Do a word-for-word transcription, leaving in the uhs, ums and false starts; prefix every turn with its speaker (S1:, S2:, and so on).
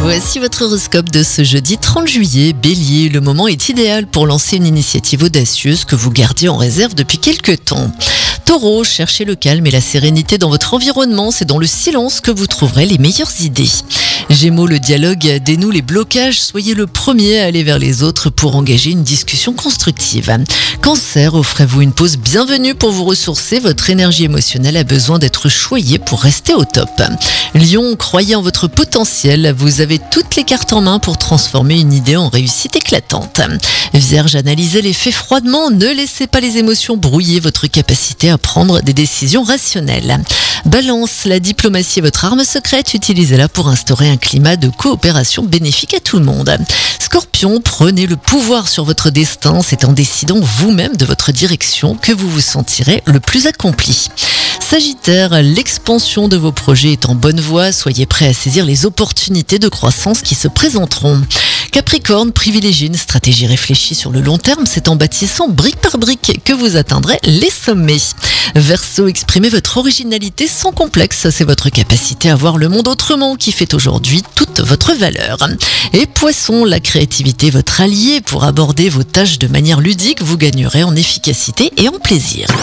S1: Voici votre horoscope de ce jeudi trente juillet. Bélier, le moment est idéal pour lancer une initiative audacieuse que vous gardiez en réserve depuis quelques temps. Taureau, cherchez le calme et la sérénité dans votre environnement, c'est dans le silence que vous trouverez les meilleures idées. Gémeaux, le dialogue dénoue les blocages, soyez le premier à aller vers les autres pour engager une discussion constructive. Cancer, offrez-vous une pause bienvenue pour vous ressourcer, votre énergie émotionnelle a besoin d'être choyée pour rester au top. Lion, croyez en votre potentiel, vous avez toutes les cartes en main pour transformer une idée en réussite éclatante. Vierge, analysez les faits froidement, ne laissez pas les émotions brouiller votre capacité à prendre des décisions rationnelles. Balance, la diplomatie est votre arme secrète, utilisez-la pour instaurer un climat de coopération bénéfique à tout le monde. Scorpion, prenez le pouvoir sur votre destin, c'est en décidant vous-même de votre direction que vous vous sentirez le plus accompli. Sagittaire, l'expansion de vos projets est en bonne voie, soyez prêts à saisir les opportunités de croissance qui se présenteront. Capricorne, privilégiez une stratégie réfléchie sur le long terme, c'est en bâtissant brique par brique que vous atteindrez les sommets. Verseau, exprimez votre originalité sans complexe, c'est votre capacité à voir le monde autrement qui fait aujourd'hui toute votre valeur. Et Poisson, la créativité est votre allié, pour aborder vos tâches de manière ludique, vous gagnerez en efficacité et en plaisir.